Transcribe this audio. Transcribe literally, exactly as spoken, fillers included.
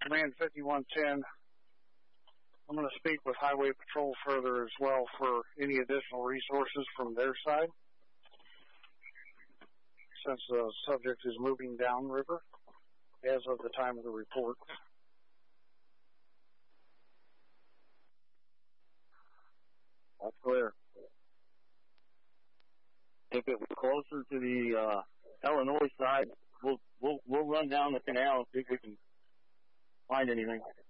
Command fifty-one ten. I'm going to speak with Highway Patrol further as well for any additional resources from their side, since the subject is moving downriver as of the time of the report. That's clear. If it was closer to the uh, Illinois side, we'll we'll we'll run down the canal and see if we can find anything.